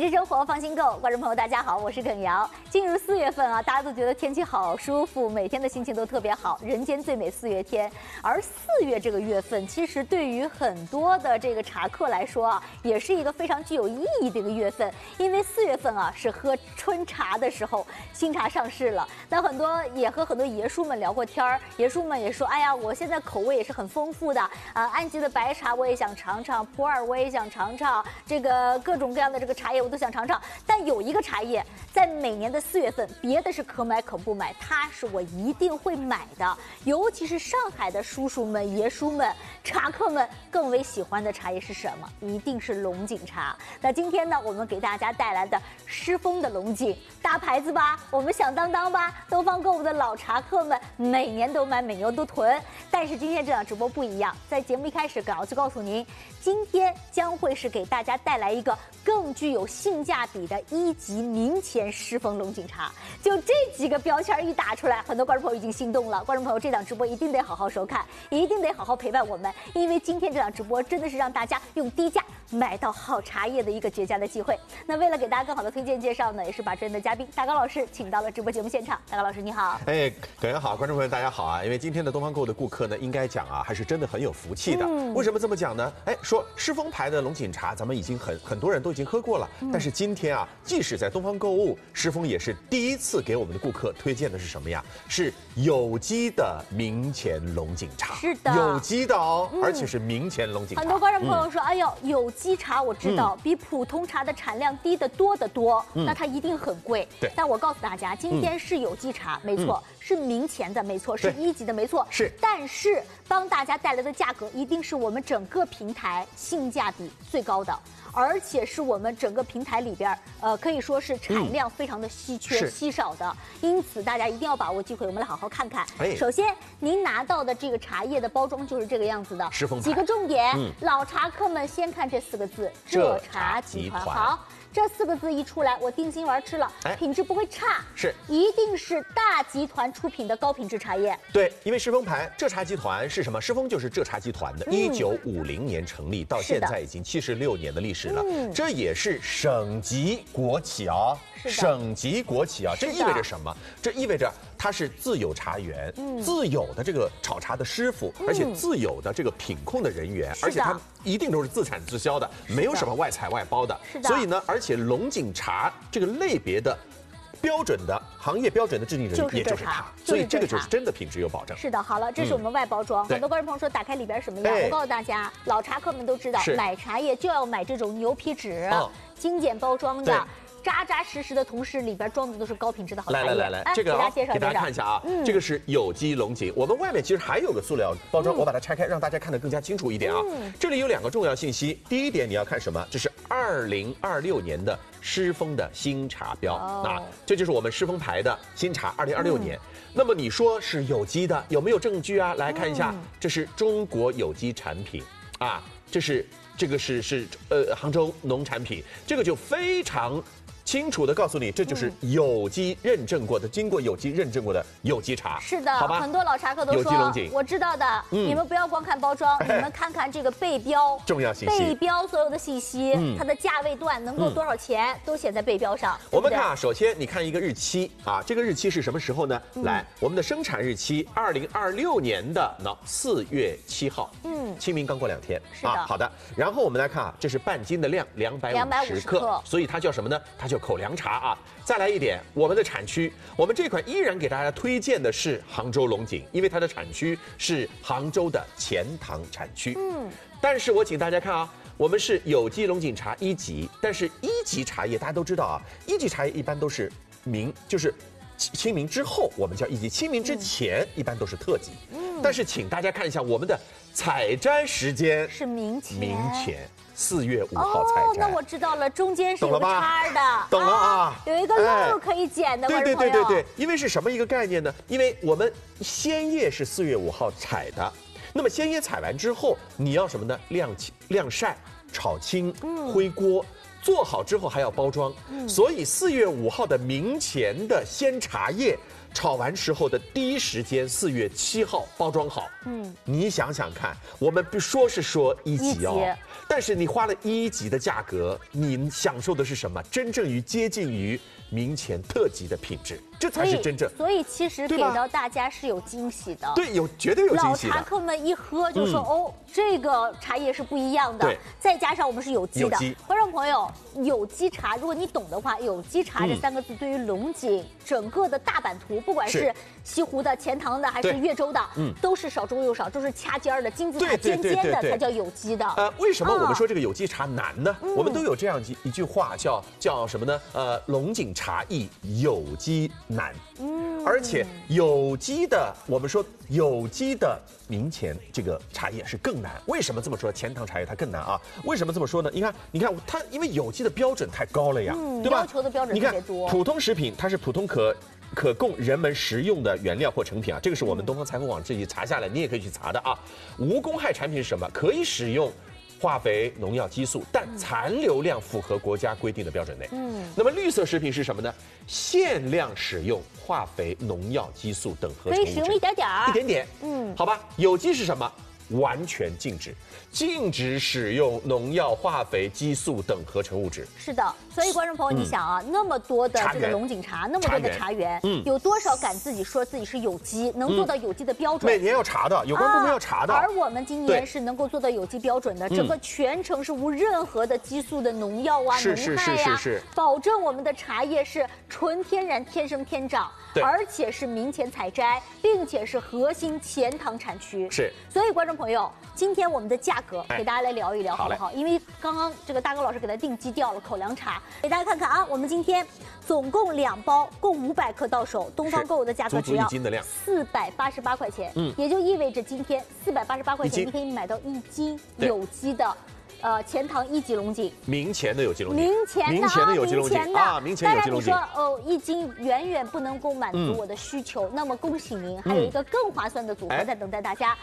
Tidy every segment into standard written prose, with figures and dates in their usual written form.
致生活放心购，观众朋友大家好，我是耿瑶。进入4月份啊，大家都觉得天气好舒服，每天的心情都特别好，人间最美4月天。而4月这个月份，其实对于很多的这个茶客来说啊，也是一个非常具有意义的一个月份，因为4月份啊是喝春茶的时候，新茶上市了。那很多爷叔们聊过天儿，爷叔们也说，哎呀，我现在口味也是很丰富的啊，安吉的白茶我也想尝尝，普洱我也想尝尝，这个各种各样的这个茶叶我都想尝尝。但有一个茶叶，在每年的4月份，别的是可买可不买，它是我一定会买的。尤其是上海的叔叔们、爷叔们、茶客们更为喜欢的茶叶是什么？一定是龙井茶。那今天呢，我们给大家带来的狮峰的龙井，大牌子吧，我们响当当吧，东方购物的老茶客们每年都买，每年都囤。但是今天这档直播不一样，在节目一开始，耿瑶就告诉您，今天将会是给大家带来一个更具有性价比的1级明前狮峰龙井茶。就这几个标签一打出来，很多观众朋友已经心动了。观众朋友，这档直播一定得好好收看，一定得好好陪伴我们，因为今天这档直播真的是让大家用低价买到好茶叶的一个绝佳的机会。那为了给大家更好的推荐介绍呢，也是把专业的嘉宾大高老师请到了直播节目现场。大高老师你好。 耿瑶好，观众朋友大家好啊！因为今天的东方购物的顾客呢，应该讲啊，还是真的很有福气的。为什么这么讲呢？说狮峰牌的龙井茶，咱们已经很多人都已经喝过了。但是今天啊，即使在东方购物，狮峰也是第一次给我们的顾客推荐的是什么呀？是有机的明前龙井茶。 是的， 有机的哦，而且是明前龙井茶。 很多观众朋友说，哎呦，有机茶我知道比普通茶的产量低得多得多，那它一定很贵。 对， 但我告诉大家，今天是有机茶，没错，是明前的，没错，是1级的，没错。 是， 但是帮大家带来的价格一定是我们整个平台性价比最高的。而且是我们整个平台里边，可以说是产量非常的稀缺、稀少的，因此大家一定要把握机会，我们来好好看看。首先，您拿到的这个茶叶的包装就是这个样子的， 狮峰牌几个重点，老茶客们先看这4个字：浙茶集团。好。这4个字一出来，我定心丸吃了，品质不会差， 是一定是大集团出品的高品质茶叶。 对，因为狮峰牌浙茶集团是什么？狮峰就是浙茶集团的，1950年成立，到现在已经76年的历史了。这也是省级国企啊，省级国企啊，这意味着什么？这意味着它是自有茶园，自有的这个炒茶的师傅，而且自有的这个品控的人员，而且它一定都是自产自销的，没有什么外采外包的。所以呢，而且龙井茶这个类别的标准的行业标准的制定人也就是它，所以这个就是真的品质有保证。 是的，好了，这是我们外包装。很多观众朋友说打开里边什么样？我告诉大家，老茶客们都知道，买茶叶就要买这种牛皮纸，精简包装的。扎扎实实的同时，里边装的都是高品质的好茶叶。 来，这个给大家看一下啊，这个是有机龙井。我们外面其实还有个塑料包装，我把它拆开，让大家看得更加清楚一点啊。这里有2个重要信息，第一点你要看什么？这是2026年的狮峰的新茶标，那这就是我们狮峰牌的新茶，2026年。那么你说是有机的，有没有证据啊？来看一下，这是中国有机产品啊，这个是杭州农产品，这个就非常清楚的告诉你，这就是有机认证过的，经过有机认证过的有机茶。是的，好吧， 很多老茶客都说，我知道的，你们不要光看包装，你们看看这个背标， 重要信息， 背标所有的信息，它的价位段能够多少钱，都写在背标上。 我们看啊，首先你看一个日期啊，这个日期是什么时候呢？来，我们的生产日期2026年的4月7号，清明刚过2天， 是的， 好的。然后我们来看啊，这是半斤的量，250克，所以它叫什么呢？它叫口粮茶啊。再来一点，我们的产区，我们这款依然给大家推荐的是杭州龙井，因为它的产区是杭州的钱塘产区。但是我请大家看啊，我们是有机龙井茶1级，但是1级茶叶大家都知道啊，1级茶叶一般都是就是清明之后我们叫1级，清明之前一般都是特级。但是请大家看一下我们的采摘时间是明前 4月5号采摘。 那我知道了，中间是有个叉的， 懂了啊， 有一个漏可以剪的。 对，因为是什么一个概念呢？因为我们鲜叶是4月5号采的，那么鲜叶采完之后，你要什么呢？晾晒、炒青、灰锅。做好之后还要包装，所以4月5号的明前的鲜茶叶， 炒完时候的第一时间4月7号包装好。你想想看，我们说是说1级哦，但是你花了1级的价格，你享受的是什么？真正接近于明前特级的品质，这才是真正。 所以其实给到大家是有惊喜的。 对，绝对有惊喜的。 老茶客们一喝就说哦，这个茶叶是不一样的。 对， 再加上我们是有机的。观众朋友，有机茶，如果你懂的话，有机茶这3个字对于龙井整个的大版图，不管是西湖的、钱塘的还是越州的，都是少中又少，都是掐尖的金字塔尖尖的才叫有机的。 为什么我们说这个有机茶难呢？我们都有这样一句话叫什么呢？龙井茶艺有机难。而且有机的，我们说有机的明前这个茶叶是更难。为什么这么说？钱塘茶叶它更难啊？为什么这么说呢？你看它，因为有机的标准太高了呀，对吧？ 要求的标准特别多。 你看普通食品，它是普通可供人们食用的原料或成品啊，这个是我们东方财富网这里查下来，你也可以去查的啊。无公害产品是什么？可以使用化肥、农药、激素，但残留量符合国家规定的标准内。那么绿色食品是什么呢？限量使用化肥、农药、激素等合成物质， 可以使用一点点。 好吧。有机是什么？完全禁止使用农药、化肥、激素等合成物质。是的，所以观众朋友，你想啊，那么多的这个龙井茶，那么多的茶园，有多少敢自己说自己是有机，能做到有机的标准？ 每年要查的，有关部门要查的。 而我们今年是能够做到有机标准的，整个全程是无任何的激素的农药啊、农害呀，保证我们的茶叶是纯天然、天生天长，而且是明前采摘，并且是核心钱塘产区。所以观众朋友，今天我们的价格给大家来聊一聊，好不好？因为刚刚这个大高老师给它定基调了，口粮茶，给大家看看啊，我们今天总共2包，共500克到手，东方购物的价格只要488块钱，也就意味着今天488块钱，你可以买到1斤有机的。钱塘1级龙井，明前的有机龙井，明前的有机龙井啊，明前有机龙井。当然你说1斤远远不能够满足我的需求，那么恭喜您，还有一个更划算的组合在等待大家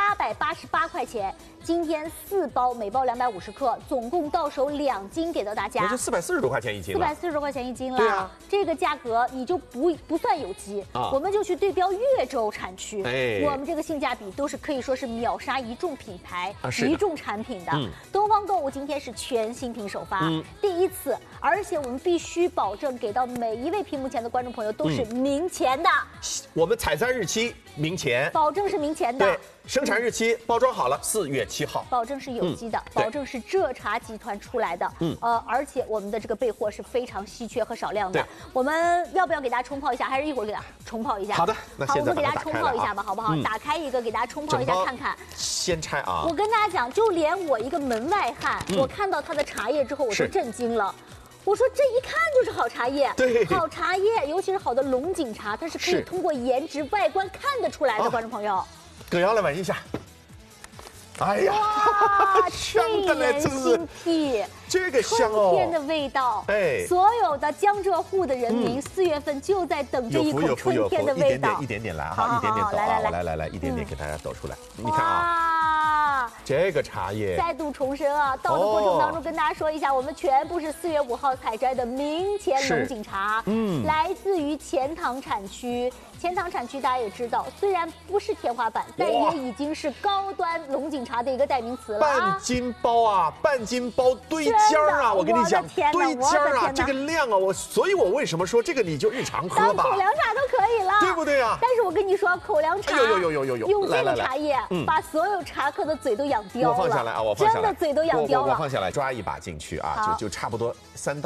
，888块钱，今天4包，每包250克，总共到手2斤给到大家，那就440多块钱一斤了，440多块钱一斤了。对啊，这个价格你就不算有机，我们就去对标越州产区，我们这个性价比都是可以说是秒杀一众品牌、一众产品的。东方购物今天是全新品首发，第1次，而且我们必须保证给到每一位屏幕前的观众朋友都是明前的。我们采摘日期明前，保证是明前的。对，生产日期包装好了4月7号，保证是有机的，保证是浙茶集团出来的。而且我们的这个备货是非常稀缺和少量的。我们要不要给大家冲泡一下？还是一会儿给大家冲泡一下？好的，那现在我们给大家冲泡一下吧，好不好？打开一个给大家冲泡一下看看。先拆啊！我跟大家讲，就连我一个门外汉，我看到它的茶叶之后，我都震惊了。我说这一看就是好茶叶，对，好茶叶，尤其是好的龙井茶，它是可以通过颜值、外观看得出来的，观众朋友。葛瑶来闻一下。哎呀，香的嘞，真是这个香哦，春天的味道。哎，所有的江浙沪的人民，4月份就在等这一口春天的味道。一点点来哈，一点点抖啊，来，一点点给大家抖出来。你看啊，这个茶叶再度重申啊，倒的过程当中跟大家说一下，我们全部是4月5号采摘的明前龙井茶，来自于钱塘产区。钱塘产区大家也知道，虽然不是天花板，但也已经是高端龙井茶的一个代名词了。半斤包啊，半斤包堆尖儿啊，我跟你讲，堆尖儿啊，这个量啊，所以我为什么说这个你就日常喝吧，当口粮茶都可以了，对不对啊？但是我跟你说，口粮茶用这个茶叶，把所有茶客的嘴都养刁了。我放下来啊，我放下来，真的嘴都养刁了。我放下来，抓一把进去啊，就差不多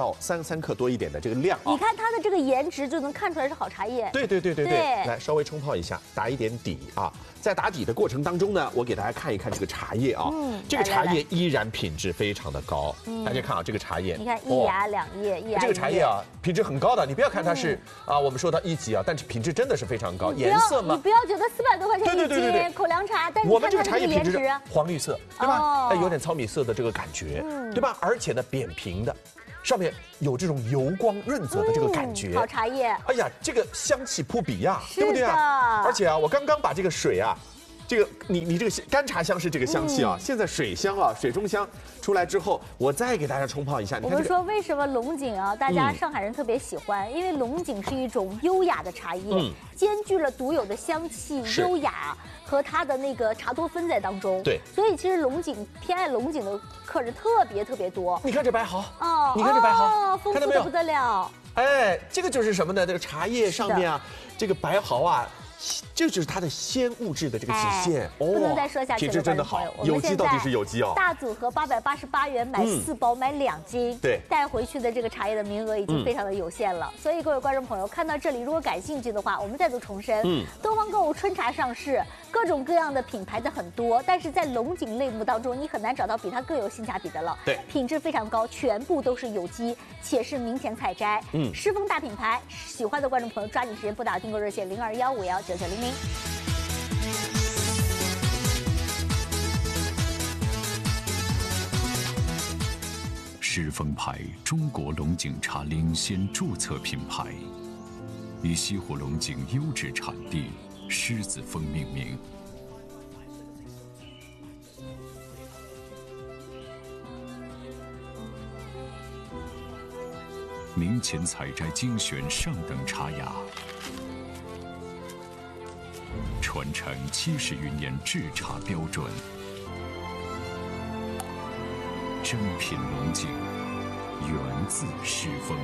3克多一点的这个量啊。你看它的这个颜值就能看出来是好茶叶。对。来稍微冲泡一下，打一点底啊。在打底的过程当中呢，我给大家看一看这个茶叶啊，这个茶叶依然品质非常的高。大家看啊，这个茶叶，你看1芽2叶，这个茶叶啊，品质很高的。你不要看它是我们说它1级啊，但是品质真的是非常高。颜色嘛，你不要觉得400多块钱一斤口粮茶，但是我们这个茶叶品质是黄绿色，对吧？有点糙米色的这个感觉，对吧？而且呢，扁平的。上面有这种油光润泽的这个感觉，好茶叶。哎呀，这个香气扑鼻呀，对不对啊？而且啊，我刚刚把这个水啊， 这个你这个干茶香是这个香气啊，现在水香啊，水中香出来之后，我再给大家冲泡一下。 我们说为什么龙井啊，大家上海人特别喜欢，因为龙井是一种优雅的茶叶，兼具了独有的香气、优雅和它的那个茶多酚在当中。 对， 所以其实龙井偏爱龙井的客人特别多。 你看这白毫哦， 你看这白毫， 丰富的不得了。 哎，这个就是什么呢？这个茶叶上面啊，这个白毫啊。这就是它的鲜物质的这个体现不能再说下去了， 品质真的好，有机到底是有机哦。 大组合888元买4包，买2斤， 对， 带回去的这个茶叶的名额已经非常的有限了。所以各位观众朋友看到这里，如果感兴趣的话，我们再度重申，东方购物春茶上市，各种各样的品牌的很多，但是在龙井类目当中，你很难找到比它更有性价比的了。 对， 品质非常高，全部都是有机，且是明前采摘。狮峰大品牌，喜欢的观众朋友抓紧时间拨打订购热线0215199900。 狮峰牌中国龙井茶领先注册品牌，以西湖龙井优质产地狮子峰命名。明前采摘精选上等茶芽，传承70余年制茶标准，珍品龙井，源自狮峰。